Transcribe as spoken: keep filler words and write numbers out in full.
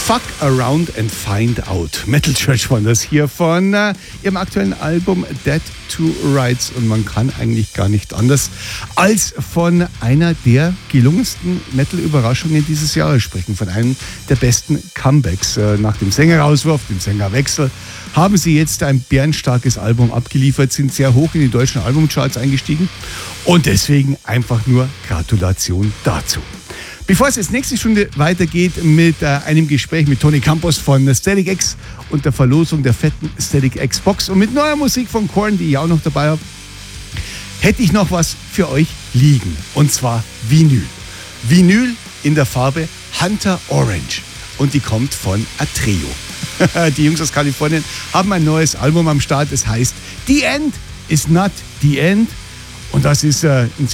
Fuck Around and Find Out. Metal Church waren das hier von äh, ihrem aktuellen Album Dead to Rights. Und man kann eigentlich gar nicht anders als von einer der gelungensten Metal-Überraschungen dieses Jahres sprechen. Von einem der besten Comebacks. Äh, nach dem Sängerauswurf, dem Sängerwechsel, haben sie jetzt ein bärenstarkes Album abgeliefert, sind sehr hoch in die deutschen Albumcharts eingestiegen. Und deswegen einfach nur Gratulation dazu. Bevor es jetzt nächste Stunde weitergeht mit äh, einem Gespräch mit Tony Campos von Static X und der Verlosung der fetten Static X Box und mit neuer Musik von Korn, die ich auch noch dabei habe, hätte ich noch was für euch liegen. Und zwar Vinyl. Vinyl in der Farbe Hunter Orange. Und die kommt von Atreo. Die Jungs aus Kalifornien haben ein neues Album am Start. Es heißt The End is Not the End. Und das ist äh, ein